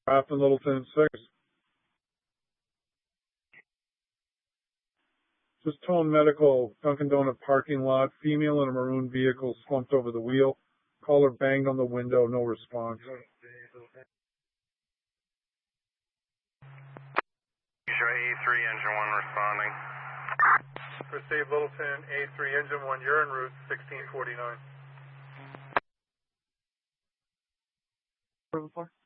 Grafton, Littleton, 6. Just towing medical, Dunkin' Donut parking lot, female in a maroon vehicle slumped over the wheel. Caller banged on the window, no response. Sure, A3 engine 1 responding. Receive Littleton, A3 engine 1, you're en route, 1649.